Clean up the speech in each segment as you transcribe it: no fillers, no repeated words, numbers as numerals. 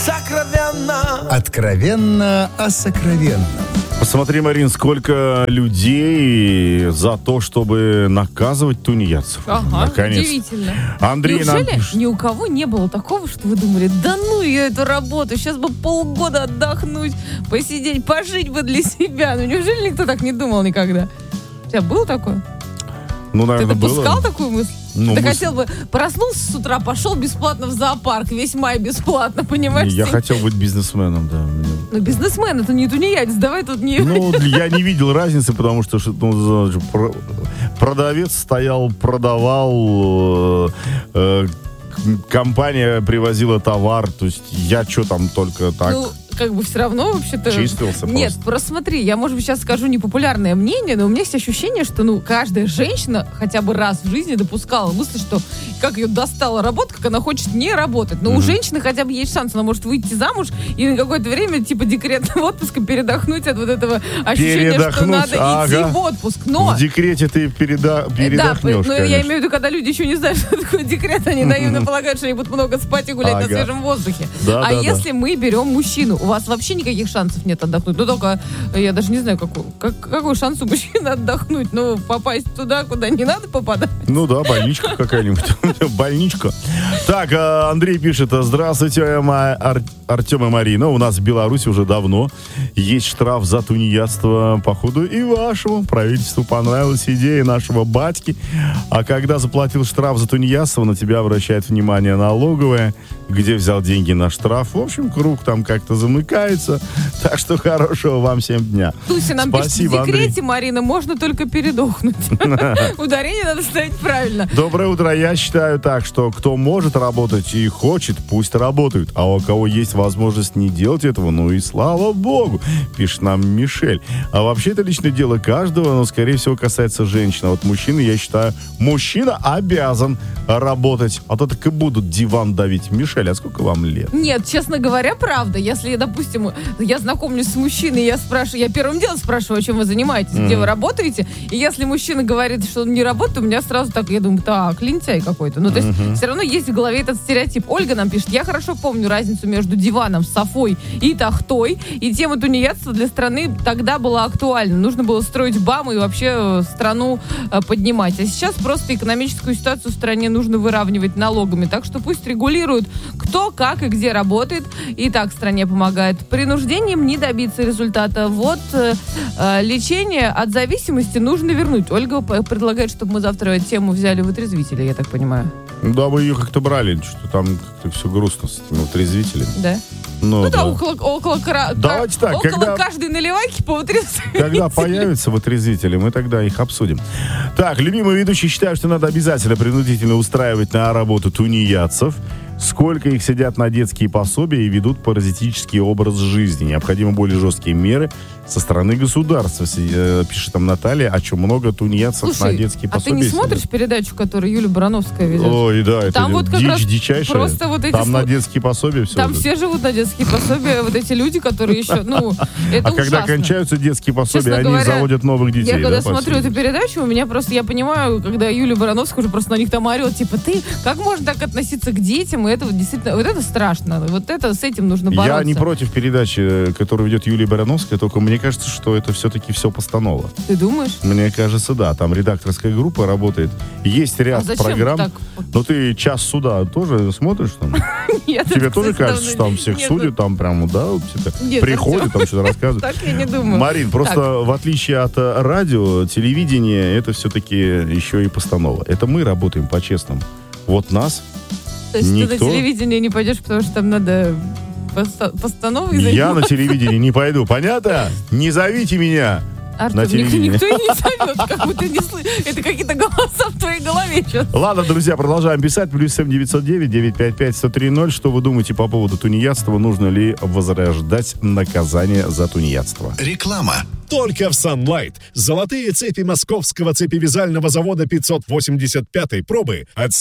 сокровенно. Откровенно о сокровенном. Посмотри, Марин, сколько людей за то, чтобы наказывать тунеядцев. Ага, наконец. удивительно. Андрей нам Неужели пишет. ни у кого не было такого, что вы думали, да ну я эту работу, сейчас бы полгода отдохнуть, посидеть, пожить бы для себя. Ну неужели никто так не думал никогда? У тебя было такое? Ну, Ты наверное, допускал было. такую мысль? Ну, Ты мысль- хотел бы, проснулся с утра, пошел бесплатно в зоопарк, весь май бесплатно, понимаешь? Я хотел быть бизнесменом, да. Ну, бизнесмен, это не тунеядец, давай тут не... Ну, я не видел разницы, потому что продавец стоял, продавал, компания привозила товар, то есть я что там только так... Ну, как бы все равно вообще-то... Чистился Нет, просто. просто смотри, я, может быть, сейчас скажу непопулярное мнение, но у меня есть ощущение, что, ну, каждая женщина хотя бы раз в жизни допускала мысль, что как ее достала работа, как она хочет не работать. Но у женщины хотя бы есть шанс, она может выйти замуж и на какое-то время, типа, декретного отпуска передохнуть от вот этого ощущения, что Передохнуть, надо идти в отпуск. Но... В декрете ты передохнешь, Да, но я конечно. имею в виду, когда люди еще не знают, что такое декрет, они наивно полагают, что они будут много спать и гулять на свежем воздухе. Да, А да, если мы берем мужчину, у вас вообще никаких шансов нет отдохнуть. Ну, только, я даже не знаю, какой шанс у мужчины отдохнуть. Ну, попасть туда, куда не надо попадать. Ну да, больничка какая-нибудь. Больничка. Так, Андрей пишет. Здравствуйте, Артем и Марина. У нас в Беларуси уже давно есть штраф за тунеядство. Походу и вашему правительству понравилась идея нашего батьки. А когда заплатил штраф за тунеядство, на тебя обращает внимание налоговая, где взял деньги на штраф. В общем, круг там как-то замыкается. Так что хорошего вам всем дня. Туся нам Спасибо, пишет, в декрете, Андрей. Марина, можно только передохнуть. Ударение надо ставить правильно. Доброе утро. Я считаю так, что кто может работать и хочет, пусть работают. А у кого есть возможность не делать этого, ну и слава богу, пишет нам Мишель. А вообще это личное дело каждого, но скорее всего касается женщин. А вот мужчины, я считаю, мужчина обязан работать. А то так и будут диван давить. Мишель, а сколько вам лет? Нет, честно говоря, правда. Если, допустим, я знакомлюсь с мужчиной, я первым делом спрашиваю, чем вы занимаетесь, где вы работаете. И если мужчина говорит, что он не работает, у меня сразу так, я думаю, так, лентяй какой-то. Ну, то есть, все равно есть в голове этот стереотип. Ольга нам пишет, я хорошо помню разницу между диваном, софой и тахтой. И тема тунеядства для страны тогда была актуальна. Нужно было строить БАМ и вообще страну поднимать. А сейчас просто экономическую ситуацию в стране нужно выравнивать налогами. Так что пусть регулируют, кто, как и где работает. И так стране помогает. Принуждением не добиться результата. Вот лечение от зависимости нужно вернуть. Ольга предлагает, чтобы мы завтра тему взяли вытрезвителя, я так понимаю. Да, вы ее как-то брали, что там как-то все грустно с этими вытрезвителями. Да? Ну да, около Давайте так, когда... каждой наливайки по вытрезвителю. Когда появятся вытрезвители, мы тогда их обсудим. Так, любимый ведущий считает, что надо обязательно принудительно устраивать на работу тунеядцев. Сколько их сидят на детские пособия и ведут паразитический образ жизни. Необходимы более жесткие меры со стороны государства, пишет там Наталья, о чем много тунеядцев на детские пособия. А ты не смотришь передачу, которую Юля Барановская ведет? Ой, да, это там вот как раз дичайшая. Просто вот эти там на детские пособия все. Там все живут на детские пособия, вот эти люди, которые еще, это ужасно. Когда кончаются детские пособия, они заводят новых детей. Я когда смотрю эту передачу, у меня просто, я понимаю, когда Юля Барановская уже просто на них там орет, типа, ты, как можно так относиться к детям? И это вот действительно, вот это страшно. Вот это, с этим нужно бороться. Я не против передачи, которую ведет Юлия Барановская, только мне кажется, что это все-таки все постанова. Ты думаешь? Мне кажется, да. Там редакторская группа работает. Есть ряд программ. Так? Но ты «Час суда» тоже смотришь там? Нет. Тебе тоже кажется, что там всех судят, там прямо, да, приходят, там что-то рассказывают? Так я не думаю. Марин, просто в отличие от радио, телевидения, это все-таки еще и постанова. Это мы работаем по-честному. Вот нас то есть никто... ты на телевидение не пойдешь, потому что там надо постановой заниматься? Я на телевидение не пойду, понятно? Не зовите меня. Артур, никто и не зовет, как будто не слышишь. Это какие-то голоса в твоей голове сейчас. Ладно, друзья, продолжаем писать. Плюс 7-909-955-1030. Что вы думаете по поводу тунеядства? Нужно ли возрождать наказание за тунеядство? Реклама. Только в Sunlight. Золотые цепи московского цепевязального завода 585-й пробы от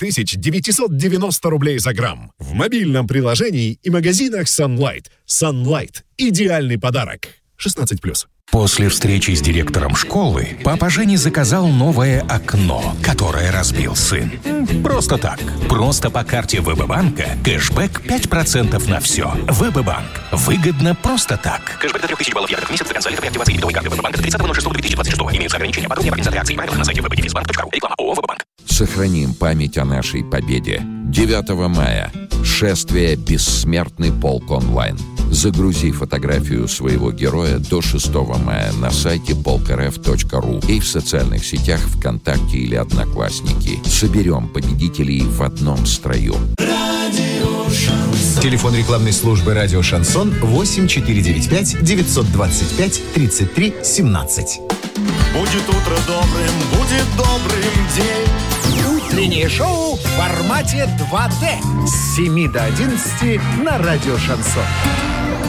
7990 рублей за грамм. В мобильном приложении и магазинах Sunlight. Sunlight. Идеальный подарок. 16+. После встречи с директором школы папа Женя заказал новое окно, которое разбил сын. Просто так. Просто по карте ВБ-банка кэшбэк 5% на все. ВБ-банк. Выгодно просто так. Кэшбэк до 3000 баллов евро в месяц до конца лета при активации дебетовой карты ВБ-банка до 30.06.2026. Имеются ограничения. Подробнее в организации и правила на сайте www.bank.ru. Реклама ООО «ВБ-банк». Сохраним память о нашей победе. 9 мая. Шествие «Бессмертный полк онлайн». Загрузи фотографию своего героя до 6 мая на сайте polkrf.ru и в социальных сетях ВКонтакте или Одноклассники. Соберем победителей в одном строю. Телефон рекламной службы «Радио Шансон» 8495 925 33 17. Будет утро добрым, будет добрым день. Утреннее шоу в формате 2D с 7 до 11 на «Радио Шансон».